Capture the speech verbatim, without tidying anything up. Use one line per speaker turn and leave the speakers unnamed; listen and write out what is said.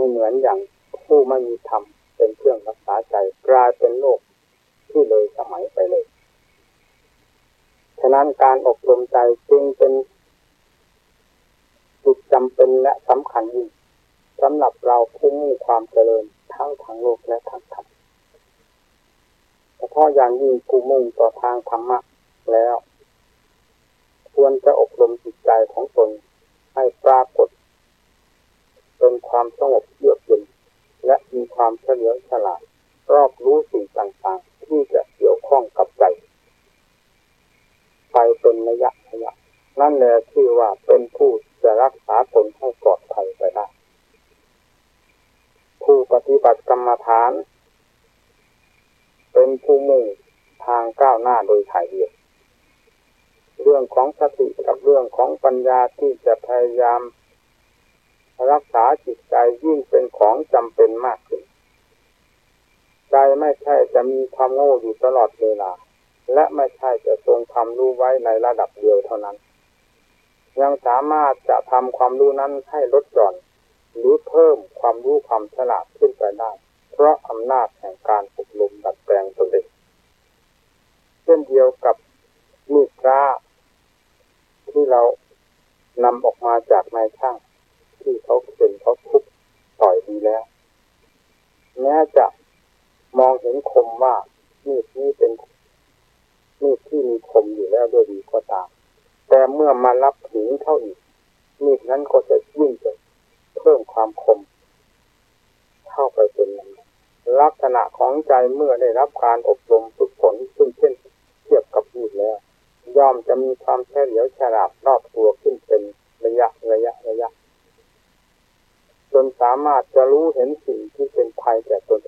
เหมือนอย่างผู้ไม่มีธรรมเป็นเครื่องรักษาใจกลายเป็นโลกที่เลยสมัยไปเลยฉะนั้นการอบรมใจจึงเป็นจุดจำเป็นและสำคัญยิ่งสำหรับเราผู้มุ่งความเจริญทั้งทางโลกและทางธรรมเฉพาะอย่างยิ่งผู้มุ่งต่อทางธรรมะแล้วควรจะอบรมจิตใจของตนให้ปรากฏเป็นความสงบเยือกเย็นและมีความเฉลียวฉลาดรอบรู้สิ่งต่างๆที่จะเกี่ยวข้องกับใจไปเป็นระยะระยะนั่นแหละที่ว่าเป็นผู้จะรักษาตนให้ปลอดภัยไปได้ผู้ปฏิบัติกรรมฐานเป็นผู้มุ่งทางก้าวหน้าโดยถ่ายเดียวเรื่องของสติกับเรื่องของปัญญาที่จะพยายามรักษาจิตใจยิ่งเป็นของจำเป็นมากขึ้นใจไม่ใช่จะมีความโง่อยู่ตลอดเวลาและไม่ใช่จะทรงความรู้ไว้ในระดับเดียวเท่านั้นยังสามารถจะทำความรู้นั้นให้ลดหย่อนหรือเพิ่มความรู้ความฉลาดขึ้นไปได้เพราะอำนาจแห่งการอบรมดัดแปลงตนเองเช่นเดียวกับมีดพระที่เรานำออกมาจากนายช่างที่เขาเข็นเขาทุบต่อยดีแล้วแม้จะมองเห็นคมว่ามีดนี้เป็นมีดที่มีคมอยู่แล้วด้วยดีก็ตามแต่เมื่อมารับถึงเท่าอีกมีดนั้นก็จะยิ่งจะเพิ่มความคมเข้าไปเป็นลักษณะของใจเมื่อได้รับการอบรมฝึกฝนซึ่งเช่นเทียบกับมีดแล้วย่อมจะมีความเฉลียวฉลาดรอบตัวขึ้นเป็นระยะระยะระยะจนสามารถจะรู้เห็นสิ่งที่เป็นภัยแก่ตน